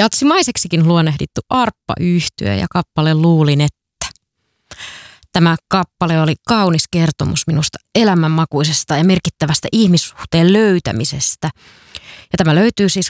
jatsimaiseksikin luonnehdittu arppayhtye ja kappale Luulin, että. Tämä kappale oli kaunis kertomus minusta elämänmakuisesta ja merkittävästä ihmissuhteen löytämisestä. Ja tämä löytyy siis